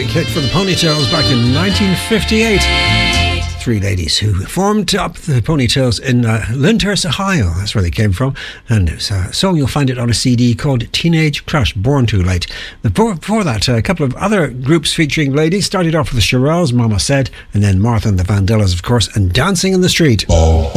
hit for the Ponytails back in 1958. Three ladies who formed up the Ponytails in Lyndhurst, Ohio. That's where they came from. And it's a song, you'll find it on a CD called Teenage Crush, Born Too Late. Before that, a couple of other groups featuring ladies. Started off with the Shirelles, Mama Said, and then Martha and the Vandellas, of course, and Dancing in the Street. Oh.